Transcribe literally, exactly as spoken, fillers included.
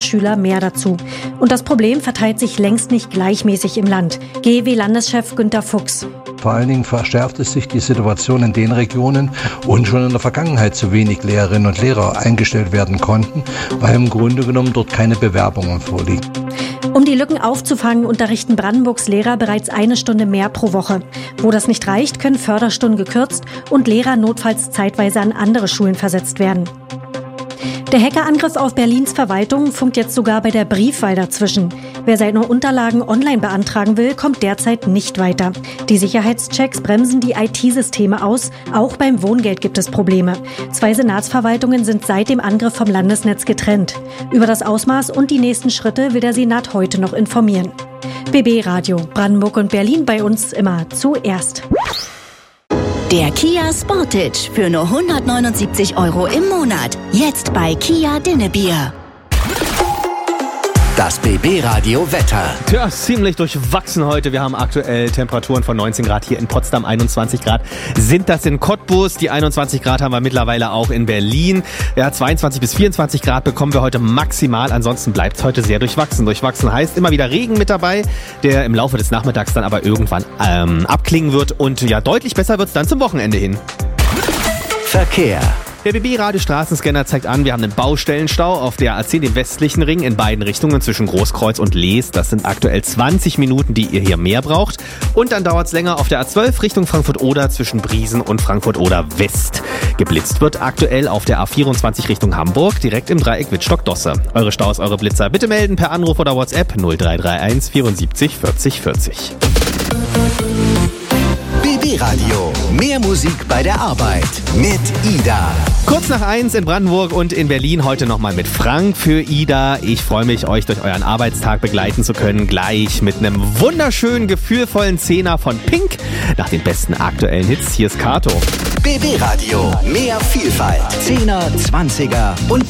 Schüler mehr dazu. Und das Problem verteilt sich längst nicht gleichmäßig im Land. G E W-Landeschef Günter Fuchs. Vor allen Dingen verschärfte sich die Situation in den Regionen, wo schon in der Vergangenheit zu wenig Lehrerinnen und Lehrer eingestellt werden konnten, weil im Grunde genommen dort keine Bewerbungen vorliegen. Um die Lücken aufzufangen, unterrichten Brandenburgs Lehrer bereits eine Stunde mehr pro Woche. Wo das nicht reicht, können Förderstunden gekürzt und Lehrer notfalls zeitweise an andere Schulen versetzt werden. Der Hackerangriff auf Berlins Verwaltung funkt jetzt sogar bei der Briefwahl dazwischen. Wer seine Unterlagen online beantragen will, kommt derzeit nicht weiter. Die Sicherheitschecks bremsen die I T-Systeme aus. Auch beim Wohngeld gibt es Probleme. Zwei Senatsverwaltungen sind seit dem Angriff vom Landesnetz getrennt. Über das Ausmaß und die nächsten Schritte will der Senat heute noch informieren. B B Radio, Brandenburg und Berlin, bei uns immer zuerst. Der Kia Sportage für nur hundertneunundsiebzig Euro im Monat. Jetzt bei Kia Dinnebier. Das B B-Radio Wetter. Ja, ziemlich durchwachsen heute. Wir haben aktuell Temperaturen von neunzehn Grad hier in Potsdam, einundzwanzig Grad sind das in Cottbus. Die einundzwanzig Grad haben wir mittlerweile auch in Berlin. Ja, zweiundzwanzig bis vierundzwanzig Grad bekommen wir heute maximal. Ansonsten bleibt es heute sehr durchwachsen. Durchwachsen heißt immer wieder Regen mit dabei, der im Laufe des Nachmittags dann aber irgendwann ähm, abklingen wird. Und ja, deutlich besser wird es dann zum Wochenende hin. Verkehr. Der B B-Radio-Straßenscanner zeigt an, wir haben einen Baustellenstau auf der A zehn, dem westlichen Ring, in beiden Richtungen zwischen Großkreuz und Lees. Das sind aktuell zwanzig Minuten, die ihr hier mehr braucht. Und dann dauert es länger auf der A zwölf Richtung Frankfurt-Oder zwischen Briesen und Frankfurt-Oder West. Geblitzt wird aktuell auf der A vierundzwanzig Richtung Hamburg, direkt im Dreieck Wittstock-Dosse. Eure Staus, eure Blitzer bitte melden per Anruf oder WhatsApp null drei drei eins vierundsiebzig vierzig vierzig. B B-Radio. Mehr Musik bei der Arbeit mit Ida. Kurz nach eins in Brandenburg und in Berlin heute nochmal mit Frank für Ida. Ich freue mich, euch durch euren Arbeitstag begleiten zu können. Gleich mit einem wunderschönen, gefühlvollen Zehner von Pink. Nach den besten aktuellen Hits. Hier ist Kato. B B-Radio. Mehr Vielfalt. Zehner, Zwanziger und